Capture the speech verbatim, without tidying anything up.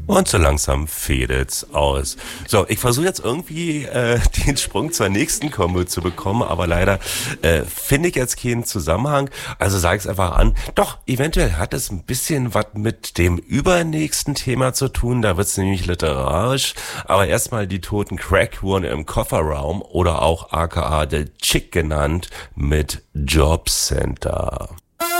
Und so langsam fädelt's aus. So, ich versuche jetzt irgendwie äh, den Sprung zur nächsten Kombo zu bekommen, aber leider äh, finde ich jetzt keinen Zusammenhang. Also sage ich es einfach an. Doch, eventuell hat es ein bisschen was mit dem übernächsten Thema zu tun. Da wird's nämlich literarisch. Aber erstmal die toten Crack-Huren im Kofferraum oder auch aka The Chick genannt mit Jobcenter.